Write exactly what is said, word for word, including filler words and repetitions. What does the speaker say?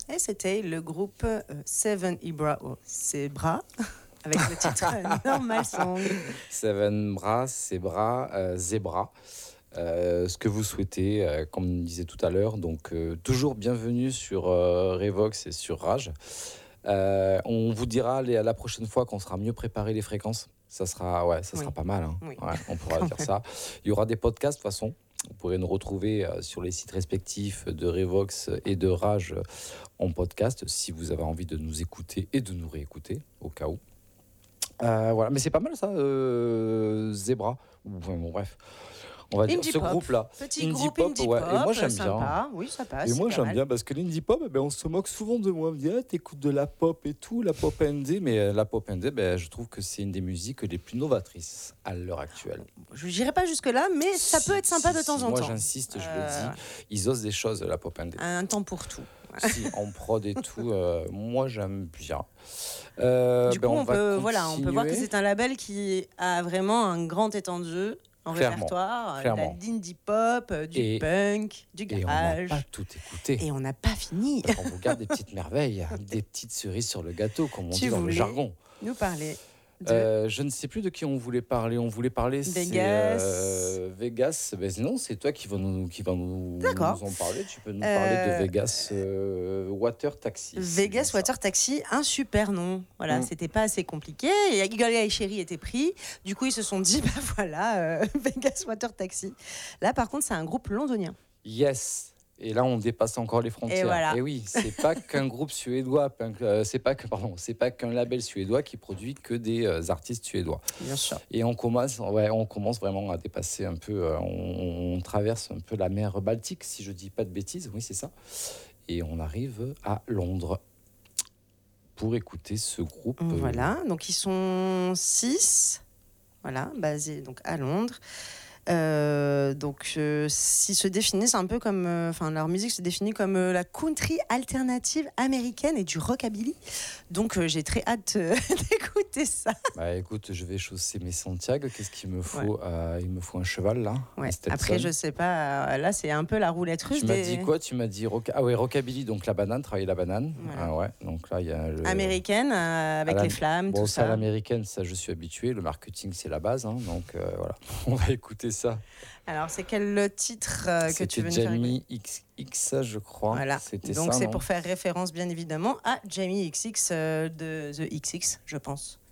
Et c'était le groupe euh, Seven Ibra ou Zebra avec le titre Normal Song. Seven Bra, Zebra, euh, Zebra. Euh, ce que vous souhaitez, euh, comme on disait tout à l'heure. Donc, euh, toujours bienvenue sur euh, Revox et sur Rage. Euh, on vous dira les, la prochaine fois qu'on sera mieux préparé les fréquences. Ça sera, ouais, ça Oui. sera pas mal. Hein. Oui. Ouais, on pourra dire ça. Il y aura des podcasts de toute façon. Vous pourrez nous retrouver euh, sur les sites respectifs de Revox et de Rage euh, en podcast si vous avez envie de nous écouter et de nous réécouter au cas où. Euh, voilà, mais c'est pas mal ça, euh, Zebra. Enfin, bon, bref. On va dire Indie ce pop. groupe-là. Petit Indie groupe pop, indie ouais. pop, Et moi j'aime sympa. bien. Oui, ça passe. Et moi c'est pas j'aime mal. bien parce que l'indie pop, eh ben, on se moque souvent de moi. On me dit, ah, t'écoutes de la pop et tout, la pop indé. Mais euh, la pop indé, ben, je trouve que c'est une des musiques les plus novatrices à l'heure actuelle. Je n'irai pas jusque-là, mais ça Si, peut être sympa si, de temps si. en Moi temps. j'insiste, je Euh, le dis. Ils osent des choses, la pop indé. Un temps pour tout. Si, en prod et tout, euh, moi j'aime bien. Euh, Du ben, coup, on, on va peut, voilà, on peut voir que continuer. c'est un label qui a vraiment un grand étendue en Clairement, répertoire, clairement. de l'indie pop, euh, du Et- punk, du Et on n'a garage. pas tout écouté. Et on n'a pas fini. Parce qu'on vous garde des petites merveilles, des petites cerises sur le gâteau, comme on Tu dit dans le voulais jargon. nous parler de Euh, je ne sais plus de qui on voulait parler. On voulait parler c'est Vegas. euh, Vegas. Ben non, c'est toi qui vas nous qui va nous, D'accord. nous en parler. Tu peux nous Euh, parler de Vegas euh, Water Taxi. c'est bien Vegas ça. Water Taxi, un super nom. Voilà, Mm. c'était pas assez compliqué. Et Igala et Chéri étaient pris. Du coup, ils se sont dit, bah voilà, euh, Vegas Water Taxi. Là, par contre, c'est un groupe londonien. Yes. Et là, on dépasse encore les frontières. Et voilà. oui, c'est pas qu'un groupe suédois, pas que- euh, c'est pas que pardon, c'est pas qu'un label suédois qui produit que des euh, artistes suédois. Bien sûr. Et on commence, ouais, on commence vraiment à dépasser un peu. euh, on, on traverse un peu la mer Baltique, si je dis pas de bêtises. Oui, c'est ça. Et on arrive à Londres pour écouter ce groupe. euh, Voilà, donc ils sont six, voilà, basés donc à Londres. Euh, donc, euh, ils se définissent un peu comme, euh, enfin, leur musique se définit comme euh, la country alternative américaine et du rockabilly. Donc, euh, j'ai très hâte euh, d'écouter ça. Bah écoute, je vais chausser mes Santiago. Qu'est-ce qu'il me faut euh, Il me faut un cheval là. Ouais. un Stetson. Après, je sais pas. euh, là, c'est un peu la roulette russe. Tu m'as des... dit quoi Tu m'as dit roca... ah ouais, rockabilly, donc la banane, travailler la banane. Voilà. Ah ouais, donc là il y a le... américaine euh, avec À la- les flammes, Bon, tout ça, à ça. l'américaine, ça je suis habitué. Le marketing c'est la base, hein, donc euh, voilà. On va écouter ça. Alors, c'est quel titre euh, que tu veux nous faire écouter? Jamie X X, je crois. Voilà. C'était Donc, ça, c'est non pour faire référence, bien évidemment, à Jamie X X euh, de The X X, je pense.